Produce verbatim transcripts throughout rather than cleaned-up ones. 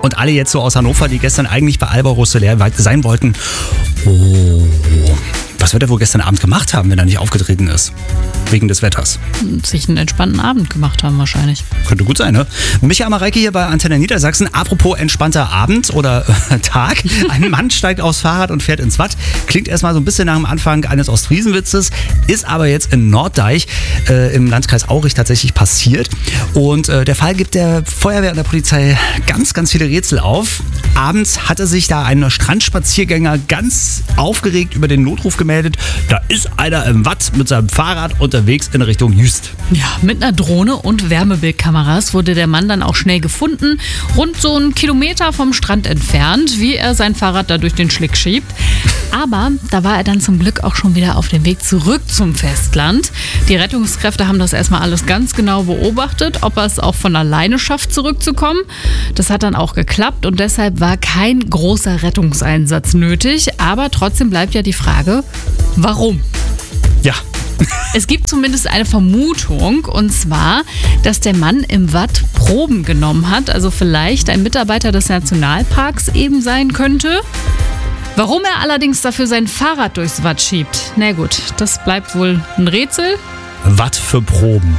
Und alle jetzt so aus Hannover, die gestern eigentlich bei Alba Rossellär sein wollten. Oh, was wird er wohl gestern Abend gemacht haben, wenn er nicht aufgetreten ist? Wegen des Wetters. Sich einen entspannten Abend gemacht haben wahrscheinlich. Könnte gut sein, ne? Micha Mareike hier bei Antenne Niedersachsen. Apropos entspannter Abend oder äh, Tag. Ein Mann steigt aufs Fahrrad und fährt ins Watt. Klingt erstmal so ein bisschen nach dem Anfang eines Ostfriesenwitzes. Ist aber jetzt in Norddeich äh, im Landkreis Aurich tatsächlich passiert. Und äh, der Fall gibt der Feuerwehr und der Polizei ganz, ganz viele Rätsel auf. Abends hatte sich da ein Strandspaziergänger ganz aufgeregt über den Notruf gemeldet. Da ist einer im Watt mit seinem Fahrrad unterwegs in Richtung Jüst. Ja, mit einer Drohne und Wärmebildkameras wurde der Mann dann auch schnell gefunden. Rund so einen Kilometer vom Strand entfernt, wie er sein Fahrrad da durch den Schlick schiebt. Aber da war er dann zum Glück auch schon wieder auf dem Weg zurück zum Festland. Die Rettungskräfte haben das erstmal alles ganz genau beobachtet, ob er es auch von alleine schafft, zurückzukommen. Das hat dann auch geklappt und deshalb war kein großer Rettungseinsatz nötig. Aber trotzdem bleibt ja die Frage, warum? Ja. Es gibt zumindest eine Vermutung, und zwar, dass der Mann im Watt Proben genommen hat, also vielleicht ein Mitarbeiter des Nationalparks eben sein könnte. Warum er allerdings dafür sein Fahrrad durchs Watt schiebt, na gut, das bleibt wohl ein Rätsel. Watt für Proben.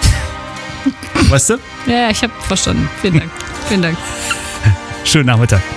Weißt du? Ja, ich habe verstanden. Vielen Dank. Vielen Dank. Schönen Nachmittag.